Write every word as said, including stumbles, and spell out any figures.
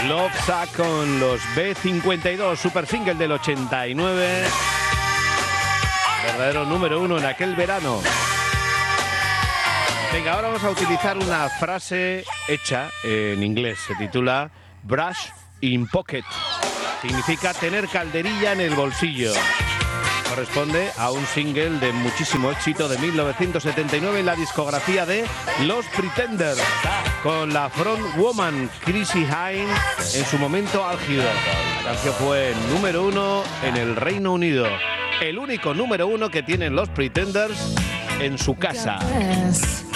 Love Shack con los B cincuenta y dos, super single del ochenta y nueve. Verdadero número uno en aquel verano. Venga, ahora vamos a utilizar una frase hecha en inglés. Se titula Brush in Pocket. Significa tener calderilla en el bolsillo. Corresponde a un single de muchísimo éxito de mil novecientos setenta y nueve en la discografía de Los Pretenders, con la frontwoman Chrissie Hynde en su momento álgido. La canción fue número uno en el Reino Unido. El único número uno que tienen Los Pretenders en su casa.